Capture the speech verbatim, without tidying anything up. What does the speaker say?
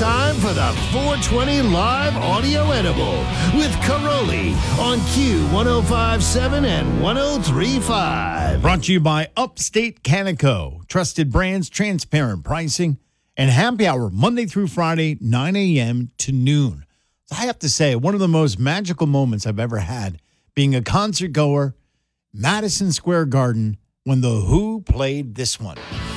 time for the four twenty Live Audio Edible with Caroli on Q one oh five point seven and one oh three point five. Brought to you by Upstate Canico. Trusted brands, transparent pricing, and happy hour Monday through Friday, nine a.m. to noon. So I have to say, one of the most magical moments I've ever had being a concert goer, Madison Square Garden, when The Who played this one.